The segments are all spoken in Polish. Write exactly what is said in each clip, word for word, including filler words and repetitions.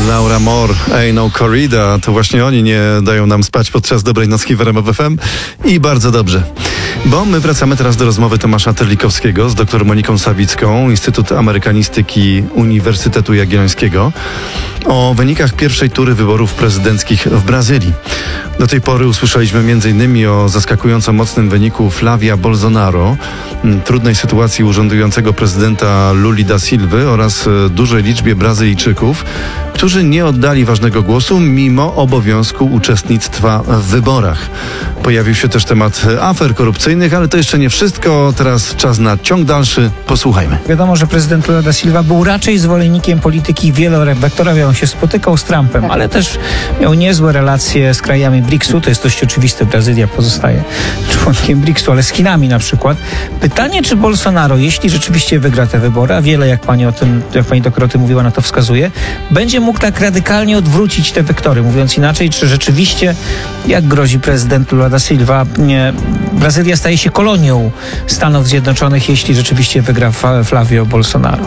Laura Moore, Ain't No Corrida. To właśnie oni nie dają nam spać podczas dobrej nocki w R M F F M. I bardzo dobrze. Bo my wracamy teraz do rozmowy Tomasza Terlikowskiego z dr Moniką Sawicką, Instytut Amerykanistyki Uniwersytetu Jagiellońskiego, o wynikach pierwszej tury wyborów prezydenckich w Brazylii. Do tej pory usłyszeliśmy między innymi o zaskakująco mocnym wyniku Flavia Bolsonaro, trudnej sytuacji urzędującego prezydenta Luli da Silwy oraz dużej liczbie Brazylijczyków, którzy nie oddali ważnego głosu mimo obowiązku uczestnictwa w wyborach. Pojawił się też temat afer korupcyjnych, ale to jeszcze nie wszystko. Teraz czas na ciąg dalszy. Posłuchajmy. Wiadomo, że prezydent Lula da Silva był raczej zwolennikiem polityki wielowektorowej. On się spotykał z Trumpem, ale też miał niezłe relacje z krajami briksu. To jest dość oczywiste. Brazylia pozostaje członkiem briksu, ale z Chinami na przykład. Pytanie, czy Bolsonaro, jeśli rzeczywiście wygra te wybory, a wiele, jak pani o tym, jak pani doktor o tym mówiła, na to wskazuje, będzie mógł tak radykalnie odwrócić te wektory. Mówiąc inaczej, czy rzeczywiście, jak grozi prezydent Lula da Silva, nie, Brazylia staje się kolonią Stanów Zjednoczonych, jeśli rzeczywiście wygra Flavio Bolsonaro?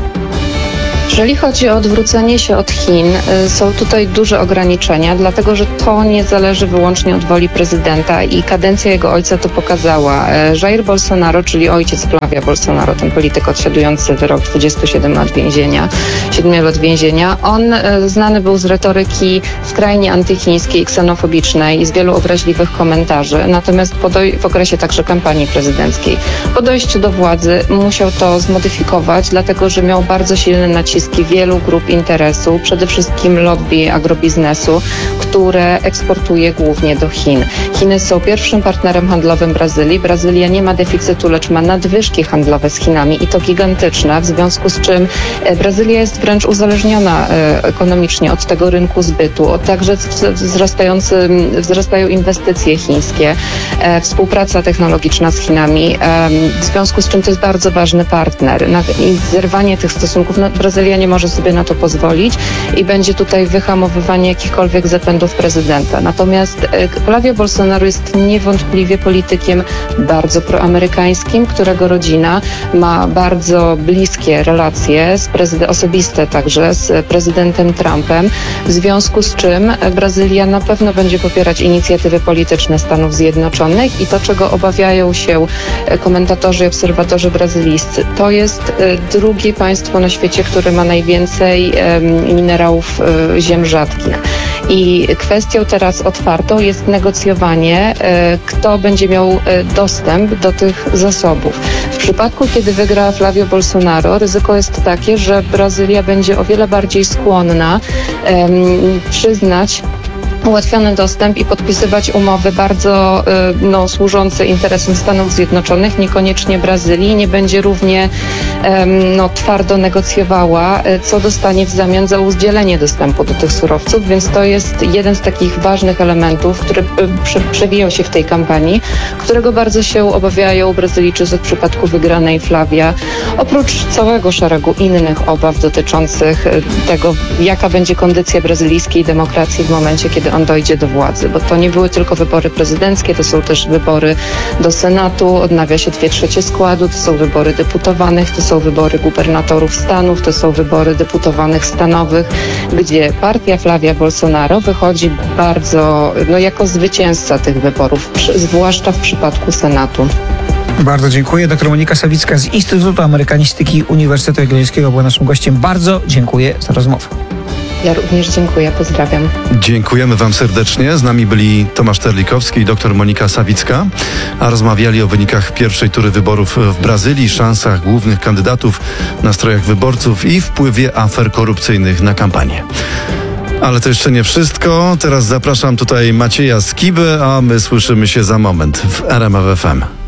Jeżeli chodzi o odwrócenie się od Chin, są tutaj duże ograniczenia, dlatego że to nie zależy wyłącznie od woli prezydenta i kadencja jego ojca to pokazała. Jair Bolsonaro, czyli ojciec Flavia Bolsonaro, ten polityk odsiadujący wyrok dwudziestu siedmiu lat więzienia, siedmiu lat więzienia, on znany był z retoryki skrajnie antychińskiej, ksenofobicznej i z wielu obraźliwych komentarzy. Natomiast po doj- w okresie także kampanii prezydenckiej, po dojściu do władzy musiał to zmodyfikować, dlatego że miał bardzo silny nacisk wielu grup interesu, przede wszystkim lobby agrobiznesu, które eksportuje głównie do Chin. Chiny są pierwszym partnerem handlowym Brazylii. Brazylia nie ma deficytu, lecz ma nadwyżki handlowe z Chinami i to gigantyczne, w związku z czym Brazylia jest wręcz uzależniona ekonomicznie od tego rynku zbytu, od także wzrastający, wzrastają inwestycje chińskie, współpraca technologiczna z Chinami, w związku z czym to jest bardzo ważny partner. I zerwanie tych stosunków, no, Brazylia nie może sobie na to pozwolić i będzie tutaj wyhamowywanie jakichkolwiek zapędów prezydenta. Natomiast Flavio Bolsonaro jest niewątpliwie politykiem bardzo proamerykańskim, którego rodzina ma bardzo bliskie relacje z prezyd- osobiste także z prezydentem Trumpem, w związku z czym Brazylia na pewno będzie popierać inicjatywy polityczne Stanów Zjednoczonych i to, czego obawiają się komentatorzy i obserwatorzy brazylijscy, to jest drugie państwo na świecie, które ma najwięcej minerałów ziem rzadkich. I kwestią teraz otwartą jest negocjowanie, kto będzie miał dostęp do tych zasobów. W przypadku, kiedy wygra Flavio Bolsonaro, ryzyko jest takie, że Brazylia będzie o wiele bardziej skłonna um, przyznać ułatwiony dostęp i podpisywać umowy bardzo no, służące interesom Stanów Zjednoczonych, niekoniecznie Brazylii, nie będzie równie no, twardo negocjowała, co dostanie w zamian za udzielenie dostępu do tych surowców, więc to jest jeden z takich ważnych elementów, który prze, przewijał się w tej kampanii, którego bardzo się obawiają Brazylijczycy w przypadku wygranej Flavia, oprócz całego szeregu innych obaw dotyczących tego, jaka będzie kondycja brazylijskiej demokracji w momencie, kiedy on dojdzie do władzy, bo to nie były tylko wybory prezydenckie, to są też wybory do Senatu, odnawia się dwie trzecie składu, to są wybory deputowanych, to są wybory gubernatorów stanów, to są wybory deputowanych stanowych, gdzie partia Flavia Bolsonaro wychodzi bardzo, no jako zwycięzca tych wyborów, zwłaszcza w przypadku Senatu. Bardzo dziękuję. Doktor Monika Sawicka z Instytutu Amerykanistyki Uniwersytetu Jagiellońskiego była naszym gościem. Bardzo dziękuję za rozmowę. Ja również dziękuję, pozdrawiam. Dziękujemy wam serdecznie. Z nami byli Tomasz Terlikowski i dr Monika Sawicka, a rozmawiali o wynikach pierwszej tury wyborów w Brazylii, szansach głównych kandydatów, nastrojach wyborców i wpływie afer korupcyjnych na kampanię. Ale to jeszcze nie wszystko. Teraz zapraszam tutaj Macieja Skibę, a my słyszymy się za moment w R M F F M.